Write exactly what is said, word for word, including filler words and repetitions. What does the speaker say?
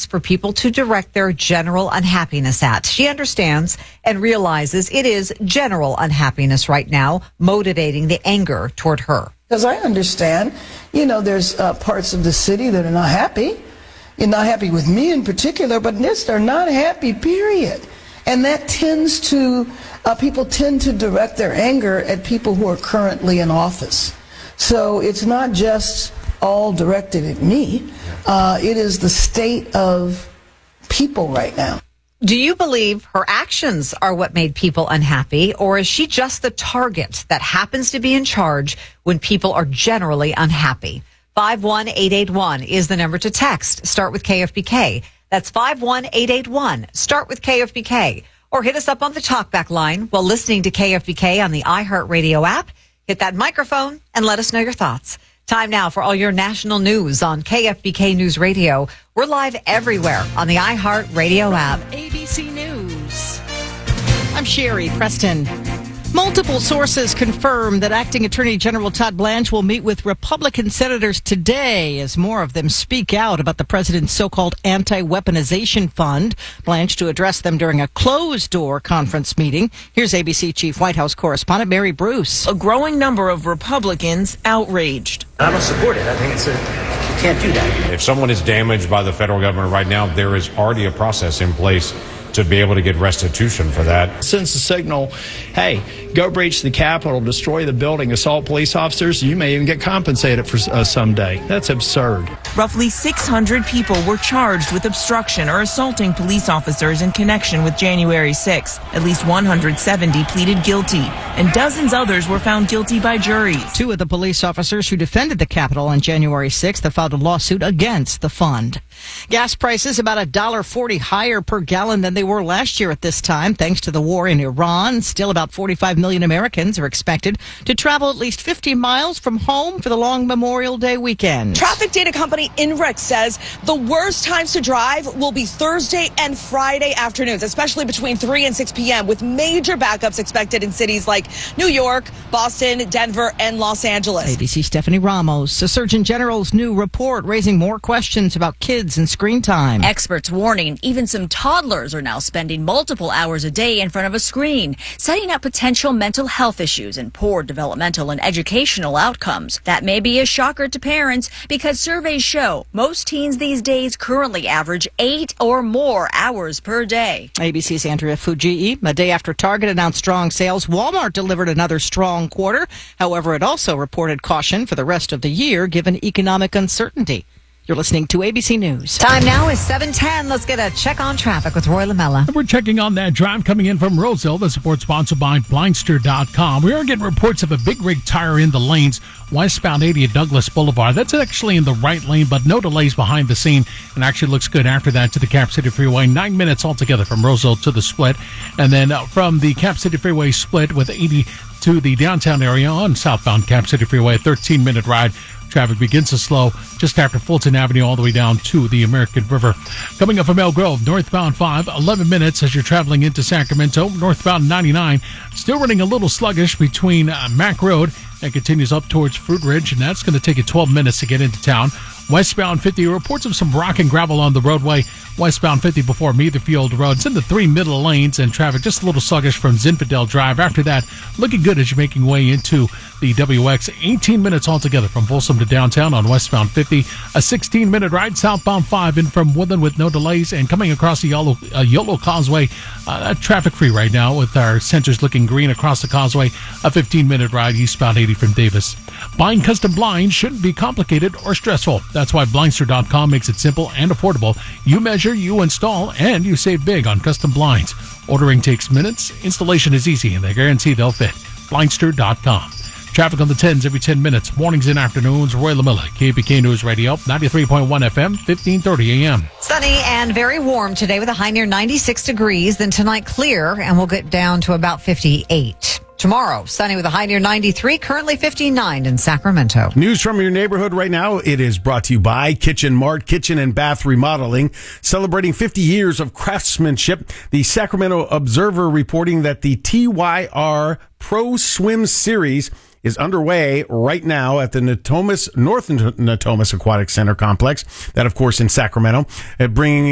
for people to direct their general unhappiness at. She understands and realizes it is general unhappiness right now motivating the anger toward her. Because I understand, you know, there's uh, parts of the city that are not happy. You're not happy with me in particular, but this, they're not happy, period. And that tends to, uh, people tend to direct their anger at people who are currently in office. So it's not just all directed at me. Uh, it is the state of people right now. Do you believe her actions are what made people unhappy, or is she just the target that happens to be in charge when people are generally unhappy? five one eight eight one is the number to text. Start with K F B K. That's five one eight eight one. Start with K F B K. Or hit us up on the talkback line while listening to K F B K on the iHeartRadio app. Hit that microphone and let us know your thoughts. Time now for all your national news on K F B K News Radio. We're live everywhere on the iHeartRadio app. A B C News. I'm Sherry Preston. Multiple sources confirm that Acting Attorney General Todd Blanche will meet with Republican senators today as more of them speak out about the president's so-called anti-weaponization fund. Blanche to address them during a closed-door conference meeting. Here's A B C Chief White House correspondent Mary Bruce. A growing number of Republicans outraged. I don't support it. I think it's a, you can't do that. If someone is damaged by the federal government right now, there is already a process in place to be able to get restitution for that. Sends the signal, hey, go breach the Capitol, destroy the building, assault police officers, you may even get compensated for uh, someday. That's absurd. Roughly six hundred people were charged with obstruction or assaulting police officers in connection with January sixth. At least one hundred seventy pleaded guilty, and dozens others were found guilty by juries. Two of the police officers who defended the Capitol on January sixth have filed a lawsuit against the fund. Gas prices about one dollar forty higher per gallon than they were last year at this time, thanks to the war in Iran. Still, about forty-five million Americans are expected to travel at least fifty miles from home for the long Memorial Day weekend. Traffic data company INRIX says the worst times to drive will be Thursday and Friday afternoons, especially between three and six p.m., with major backups expected in cities like New York, Boston, Denver, and Los Angeles. A B C Stephanie Ramos. The Surgeon General's new report raising more questions about kids and screen time. Experts warning even some toddlers are now spending multiple hours a day in front of a screen, setting up potential mental health issues and poor developmental and educational outcomes. That may be a shocker to parents because surveys show most teens these days currently average eight or more hours per day. A B C's Andrea Fujii. A day after Target announced strong sales, Walmart delivered another strong quarter. However, it also reported caution for the rest of the year given economic uncertainty. You're listening to A B C News. Time now is seven ten. Let's get a check on traffic with Roy Lamella. We're checking on that drive coming in from Roseville. The support sponsored by Blindster dot com. We are getting reports of a big rig tire in the lanes westbound eighty at Douglas Boulevard. That's actually in the right lane, but no delays behind the scene, and actually looks good after that to the Cap City Freeway. Nine minutes altogether from Roseville to the split, and then uh, from the Cap City Freeway split with eighty to the downtown area on southbound Cap City Freeway. A thirteen minute ride. Traffic begins to slow just after Fulton Avenue all the way down to the American River. Coming up from Elk Grove, northbound five, eleven minutes as you're traveling into Sacramento. Northbound ninety-nine, still running a little sluggish between uh, Mack Road and continues up towards Fruit Ridge, and that's going to take you twelve minutes to get into town. Westbound fifty, reports of some rock and gravel on the roadway. Westbound fifty before Meatherfield Road. It's in the three middle lanes, and traffic just a little sluggish from Zinfandel Drive. After that, looking good as you're making way into the W X. eighteen minutes altogether from Folsom to downtown on westbound fifty. A sixteen minute ride southbound five in from Woodland with no delays, and coming across the Yolo, uh, Yolo Causeway, uh, traffic free right now with our sensors looking green across the causeway. A fifteen minute ride eastbound eighty from Davis. Buying custom blinds shouldn't be complicated or stressful. That's why Blindster dot com makes it simple and affordable. You measure, you install, and you save big on custom blinds. Ordering takes minutes, installation is easy, and they guarantee they'll fit. Blindster dot com. Traffic on the tens every ten minutes, mornings and afternoons. Roy Lamilla, K B K News Radio, ninety-three point one F M, fifteen thirty A M. Sunny and very warm today with a high near ninety-six degrees. Then tonight clear, and we'll get down to about fifty-eight. Tomorrow, sunny with a high near ninety-three, currently fifty-nine in Sacramento. News from your neighborhood right now. It is brought to you by Kitchen Mart, Kitchen and Bath Remodeling, celebrating fifty years of craftsmanship. The Sacramento Observer reporting that the T Y R Pro Swim Series is underway right now at the Natomas, North Natomas Aquatic Center complex. That, of course, in Sacramento, uh, bringing